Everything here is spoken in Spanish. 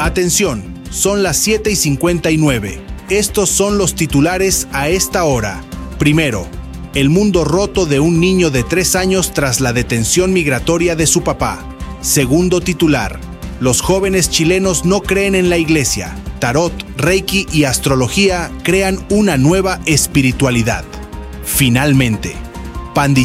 Atención, son las 7:59. Estos son los titulares a esta hora. Primero, el mundo roto de un niño de 3 años tras la detención migratoria de su papá. Segundo titular, los jóvenes chilenos no creen en la iglesia. Tarot, Reiki y astrología crean una nueva espiritualidad. Finalmente,